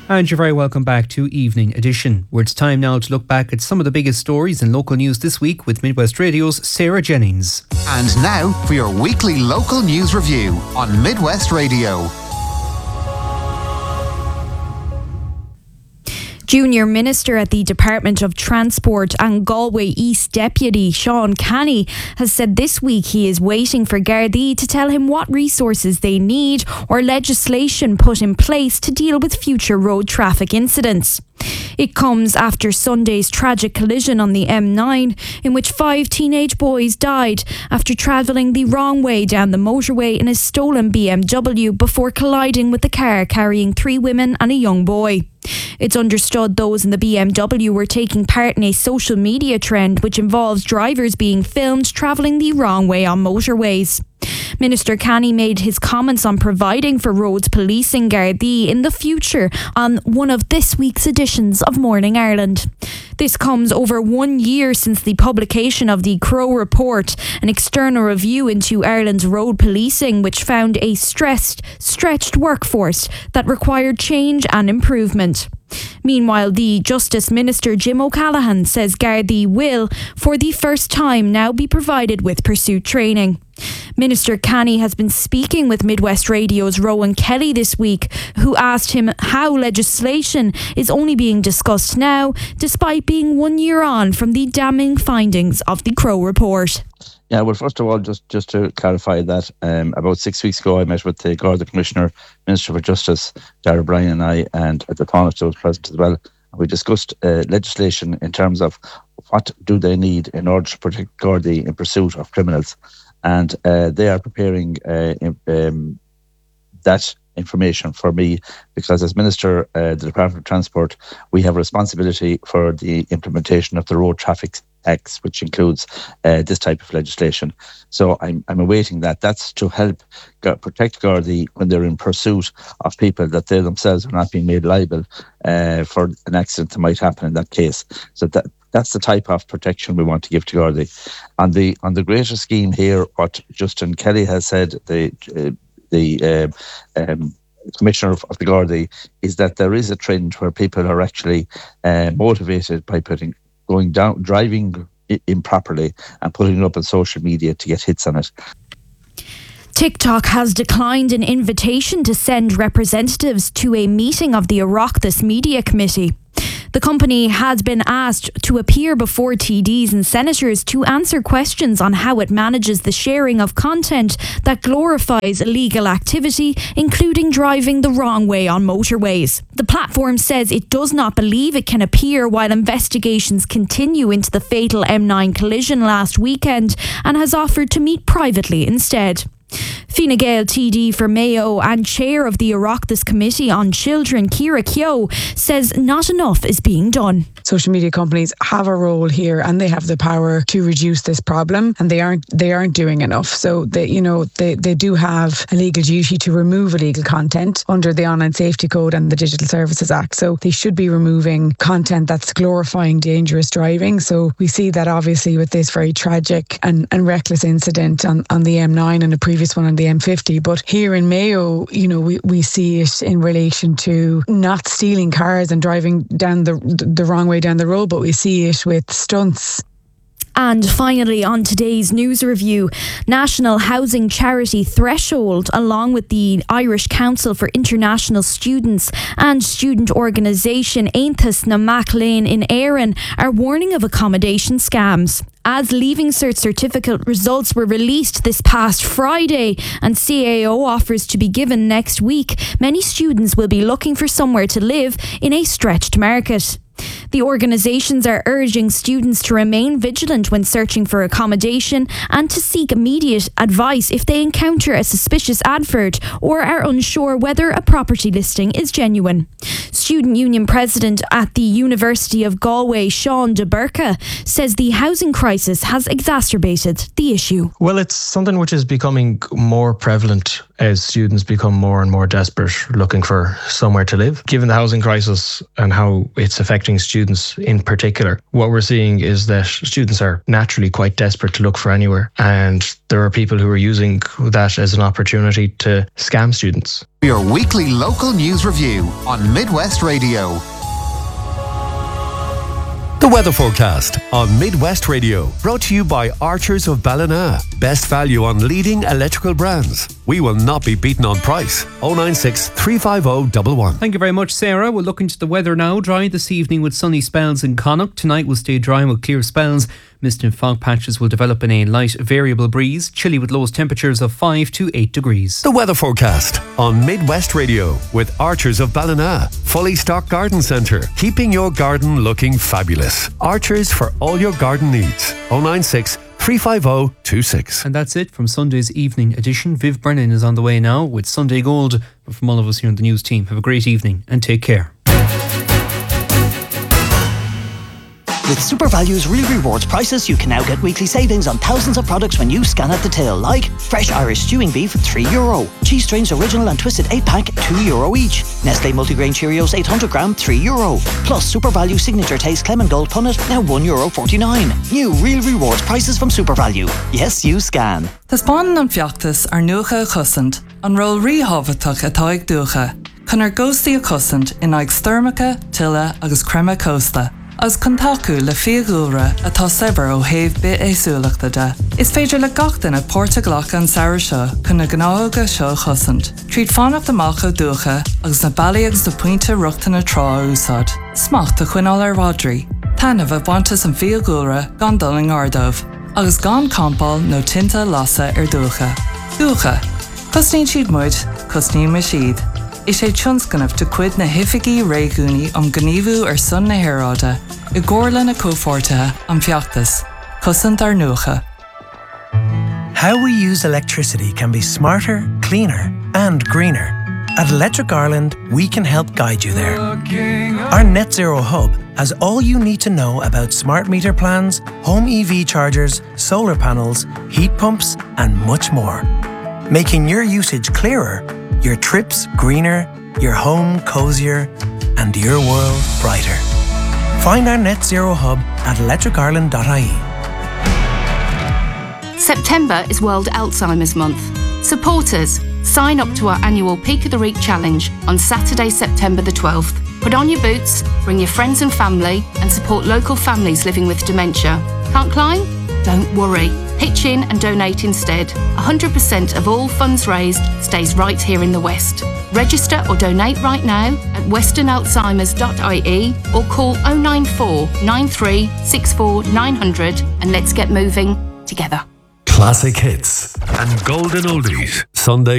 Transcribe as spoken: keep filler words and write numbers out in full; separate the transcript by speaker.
Speaker 1: And you're very welcome back to Evening Edition, where it's time now to look back at some of the biggest stories in local news this week with Midwest Radio's Sarah Jennings.
Speaker 2: And now for your weekly local news review on Midwest Radio.
Speaker 3: Junior Minister at the Department of Transport and Galway East Deputy Sean Canny has said this week he is waiting for Gardaí to tell him what resources they need or legislation put in place to deal with future road traffic incidents. It comes after Sunday's tragic collision on the M nine, in which five teenage boys died after travelling the wrong way down the motorway in a stolen B M W before colliding with the car carrying three women and a young boy. It's understood those in the B M W were taking part in a social media trend which involves drivers being filmed travelling the wrong way on motorways. Minister Canny made his comments on providing for roads policing Gardaí in the future on one of this week's editions of Morning Ireland. This comes over one year since the publication of the Crow Report, an external review into Ireland's road policing, which found a stressed, stretched workforce that required change and improvement. Meanwhile, the Justice Minister Jim O'Callaghan says Gardaí will, for the first time, now be provided with pursuit training. Minister Canny has been speaking with Midwest Radio's Rowan Kelly this week, who asked him how legislation is only being discussed now, despite being one year on from the damning findings of the Crow Report.
Speaker 4: Yeah, well, first of all, just, just to clarify that, um, about six weeks ago, I met with the Garda Commissioner, Minister for Justice, Darragh Bryan, and I, and the Taoiseach was present as well. We discussed uh, legislation in terms of what do they need in order to protect Gardaí in pursuit of criminals. And uh, they are preparing uh, um, that information for me, because as Minister, uh, the Department of Transport, we have responsibility for the implementation of the Road Traffic Acts, which includes uh, this type of legislation. So I'm I'm awaiting that. That's to help g- protect Gardaí when they're in pursuit of people that they themselves are not being made liable uh, for an accident that might happen in that case. So that that's the type of protection we want to give to Gardaí. On the on the greater scheme here, what Justin Kelly has said, the uh, the uh, um, Commissioner of, of the Gardaí, is that there is a trend where people are actually uh, motivated by putting going down, driving improperly and putting it up on social media to get hits on it.
Speaker 3: TikTok has declined an invitation to send representatives to a meeting of the Oireachtas Media Committee. The company had been asked to appear before T Ds and senators to answer questions on how it manages the sharing of content that glorifies illegal activity, including driving the wrong way on motorways. The platform says it does not believe it can appear while investigations continue into the fatal M nine collision last weekend, and has offered to meet privately instead. Fine Gael T D for Mayo and chair of the Oireachtas Committee on Children, Ciara Keogh, says not enough is being done.
Speaker 5: Social media companies have a role here and they have the power to reduce this problem, and they aren't they aren't doing enough. So they you know they, they do have a legal duty to remove illegal content under the Online Safety Code and the Digital Services Act. So they should be removing content that's glorifying dangerous driving. So we see that obviously with this very tragic and, and reckless incident on, on the M nine and a previous one on the M fifty. But here in Mayo, you know, we, we see it in relation to not stealing cars and driving down the the wrong way down the road, but we see it with stunts.
Speaker 3: And finally, on today's news review, national housing charity Threshold, along with the Irish Council for International Students and student organisation Aontas na Mac Lane in Éireann, are warning of accommodation scams. As Leaving Cert certificate results were released this past Friday and C A O offers to be given next week, many students will be looking for somewhere to live in a stretched market. The organisations are urging students to remain vigilant when searching for accommodation and to seek immediate advice if they encounter a suspicious advert or are unsure whether a property listing is genuine. Student Union President at the University of Galway, Sean de Burka, says the housing crisis has exacerbated the issue.
Speaker 6: Well, it's something which is becoming more prevalent as students become more and more desperate looking for somewhere to live. Given the housing crisis and how it's affecting students in particular, what we're seeing is that students are naturally quite desperate to look for anywhere, and there are people who are using that as an opportunity to scam students.
Speaker 2: Your weekly local news review on Midwest Radio.
Speaker 7: The weather forecast on Midwest Radio, brought to you by Archers of Ballina. Best value on leading electrical brands. We will not be beaten on price. oh nine six, three five oh, one one.
Speaker 1: Thank you very much, Sarah. We'll look into the weather now. Dry this evening with sunny spells in Connacht. Tonight will stay dry with clear spells. Mist and fog patches will develop in a light variable breeze. Chilly with lowest temperatures of five to eight degrees.
Speaker 7: The weather forecast on Midwest Radio with Archers of Ballina. Fully stocked garden centre, keeping your garden looking fabulous. Archers for all your garden needs. oh nine six, three five oh, two six.
Speaker 1: And that's it from Sunday's evening edition. Viv Brennan is on the way now with Sunday Gold. But from all of us here on the news team, have a great evening and take care.
Speaker 8: With SuperValue's Real Rewards prices, you can now get weekly savings on thousands of products when you scan at the till, like fresh Irish stewing beef, three euro. Cheese Strains Original and Twisted eight pack, two euro each. Nestle Multigrain Cheerios eight hundred gram, three euro. Plus SuperValue Signature Taste Clem and Gold Punnet, now one euro forty-nine. New Real Rewards prices from SuperValue. Yes, you scan.
Speaker 9: Tá spáin an fiachtas ar nuacha a chusant, an ról ríhabhatach atá ag dúcha. Chun ar ghóstaí a chusant in ag styrmacha, tilla agus crema costa. As contacu le fiagúra atá sever ó héh bit éasúlachta de. Is féidir le gachtain a Portaglach an saoir seo chun na gnága seo chusant. Tríd fánacht amach ó dúcha agus na bailíogs do puinte ruachta na trá úsad. Smacht a chuinál ar Rodri. Tanamh a bhaintas an fiagúra gan doling ardómh. Agus gan campáil nó tinta lasa ar dúcha. Dúcha. Cosnín siad muid, cosnín me siad. Is sé tionscanmh de cuid na hifigií réigúnaí am gníomhú ar son na hairáide, i gcomharla na cófortathe am fiachtas, cosant ar nuacha.
Speaker 10: How we use electricity can be smarter, cleaner and greener. At Electric Ireland, we can help guide you there. Our Net Zero Hub has all you need to know about smart meter plans, home E V chargers, solar panels, heat pumps and much more. Making your usage clearer, your trips greener, your home cozier, and your world brighter. Find our Net Zero Hub at electric ireland dot I E.
Speaker 11: September is World Alzheimer's Month. Supporters, sign up to our annual Peak of the Week challenge on Saturday, September the twelfth. Put on your boots, bring your friends and family, and support local families living with dementia. Can't climb? Don't worry. Pitch in and donate instead. one hundred percent of all funds raised stays right here in the West. Register or donate right now at western alzheimers dot I E or call oh nine four, nine three, six four, nine hundred and let's get moving together.
Speaker 7: Classic hits and golden oldies. Sunday